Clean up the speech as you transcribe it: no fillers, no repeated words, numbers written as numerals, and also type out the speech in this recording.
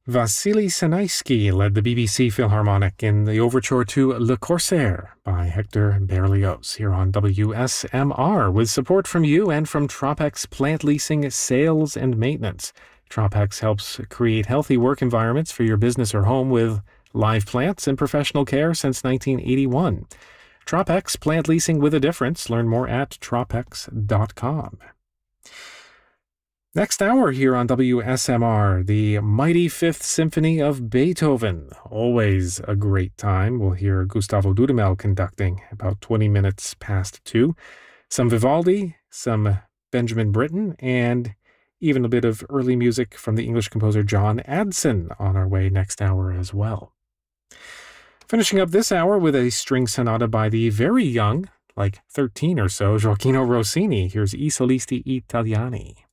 Vasily Sanaisky led the BBC Philharmonic in the overture to Le Corsaire by Hector Berlioz here on WSMR with support from you and from Tropex Plant Leasing Sales and Maintenance. Tropex helps create healthy work environments for your business or home with live plants and professional care since 1981. Tropex Plant Leasing with a difference. Learn more at tropex.com. Next hour here on WSMR, the Mighty Fifth Symphony of Beethoven. Always a great time. We'll hear Gustavo Dudamel conducting about 20 minutes past 2. Some Vivaldi, some Benjamin Britten, and even a bit of early music from the English composer John Adson on our way next hour as well. Finishing up this hour with a string sonata by the very young, like 13 or so, Gioacchino Rossini. Here's I Solisti Italiani.